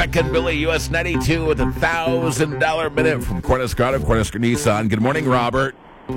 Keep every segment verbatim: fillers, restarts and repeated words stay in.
Becca and Billy, U S ninety-two with a one thousand dollars minute from Cornhusker Auto, Cornhusker Nissan. Good morning, Robert.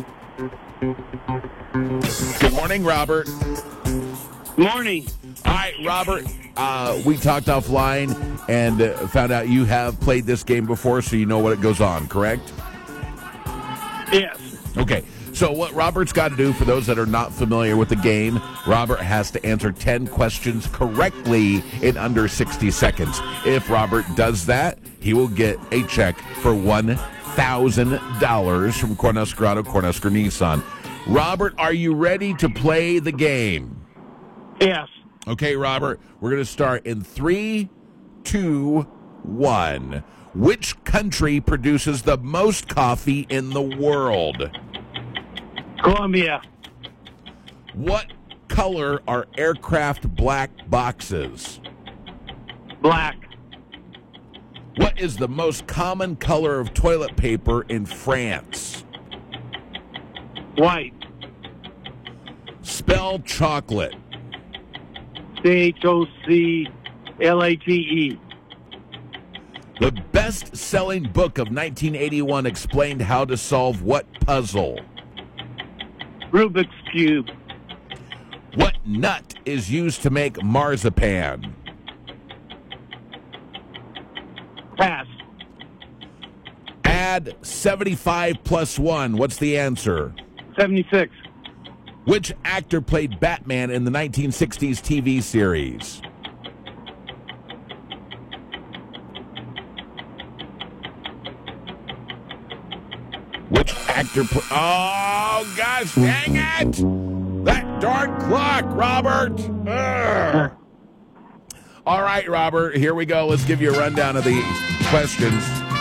Good morning, Robert. Morning. All right, Robert, uh, we talked offline and uh, found out you have played this game before, so you know what it goes on, correct? Yes. Okay, so what Robert's got to do, for those that are not familiar with the game, Robert has to answer ten questions correctly in under sixty seconds. If Robert does that, he will get a check for one thousand dollars from Cornhusker Auto, Cornhusker Nissan. Robert, are you ready to play the game? Yes. Okay, Robert, we're going to start in three, two, one. Which country produces the most coffee in the world? Colombia. What color are aircraft black boxes? Black. What is the most common color of toilet paper in France? White. Spell chocolate. C H O C L A T E. The best-selling book of nineteen eighty-one explained how to solve what puzzle? Rubik's Cube. What nut is used to make marzipan? Pass. Add seventy-five plus one. What's the answer? seventy-six. Which actor played Batman in the nineteen sixties T V series? Which actor played... Oh, gosh, dang it! That darn clock, Robert! Ugh. All right, Robert, here we go. Let's give you a rundown of the questions.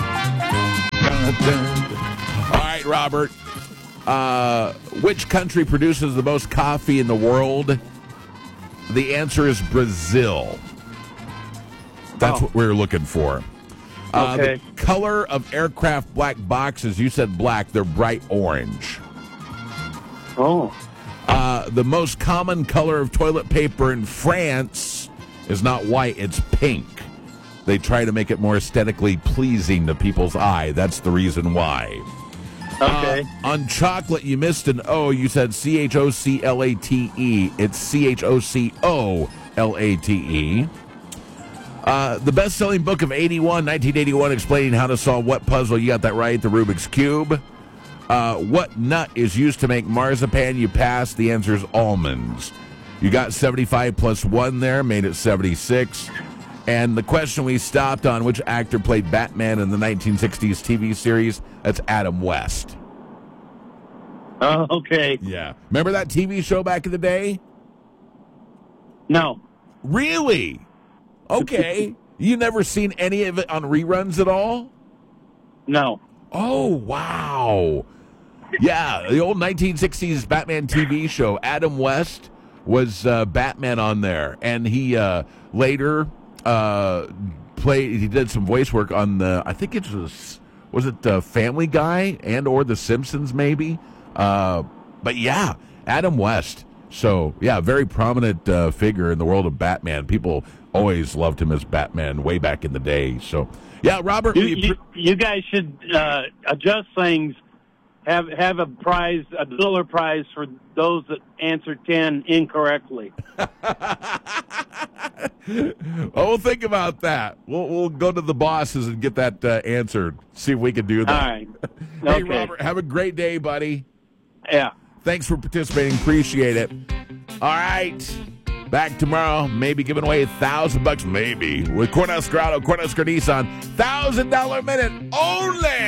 All right, Robert. Uh, which country produces the most coffee in the world? The answer is Brazil. That's Oh. what we were looking for. Uh, Okay. The color of aircraft black boxes, you said black. They're bright orange. Oh. Uh, the most common color of toilet paper in France is not white, it's pink. They try to make it more aesthetically pleasing to people's eye. That's the reason why. Okay. Uh, on chocolate, you missed an O. You said C H O C L A T E. It's C H O C O L A T E. Uh, the best-selling book of eighty-one, nineteen eighty-one, explaining how to solve what puzzle. You got that right, the Rubik's Cube. Uh, what nut is used to make marzipan? You passed. The answer is almonds. You got seventy-five plus one there, made it seventy-six. And the question we stopped on, which actor played Batman in the nineteen sixties T V series? That's Adam West. Oh, okay. Yeah. Remember that T V show back in the day? No. Really? Okay. You never seen any of it on reruns at all? No. Oh, wow. Yeah, the old nineteen sixties Batman T V show. Adam West was uh, Batman on there, and he uh, later uh, played. He did some voice work on the. I think it was was it uh, Family Guy and or The Simpsons, maybe. Uh, but yeah, Adam West. So yeah, very prominent uh, figure in the world of Batman. People always loved him as Batman way back in the day. So yeah, Robert, You, we you, you guys should uh, adjust things. Have have a prize, a dollar prize for those that answer ten incorrectly. Well, we'll think about that. We'll we'll go to the bosses and get that uh, answered. See if we can do that. All right. Hey, Okay. Robert, have a great day, buddy. Yeah. Thanks for participating. Appreciate it. All right. Back tomorrow, maybe giving away a thousand bucks, maybe, with Cornhusker Auto, Cornhusker Nissan. Thousand dollar minute only.